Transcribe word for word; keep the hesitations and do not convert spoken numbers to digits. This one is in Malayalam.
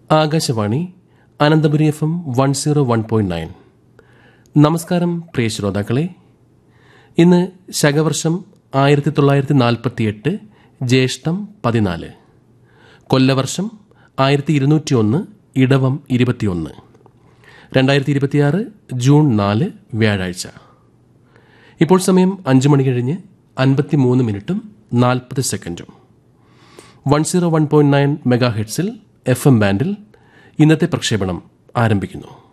Akashvani Ananthapuri F M one zero one point nine. നമസ്കാരം പ്രിയ ശ്രോതാക്കളെ. ഇന്ന് ശകവർഷം ആയിരത്തി തൊള്ളായിരത്തി നാൽപ്പത്തി എട്ട് ജ്യേഷ്ഠം പതിനാല്, കൊല്ലവർഷം ആയിരത്തി ഇരുന്നൂറ്റി ഒന്ന് ഇടവം ഇരുപത്തിയൊന്ന്, രണ്ടായിരത്തി ഇരുപത്തിയാറ് ജൂൺ നാല് വ്യാഴാഴ്ച. ഇപ്പോൾ സമയം അഞ്ച് മണി കഴിഞ്ഞ് അൻപത്തി മൂന്ന് മിനിറ്റും നാൽപ്പത് സെക്കൻഡും. One zero one point nine mega ഹെഡ്സിൽ F M ബാൻഡിൽ ഇന്നത്തെ പ്രക്ഷേപണം ആരംഭിക്കുന്നു.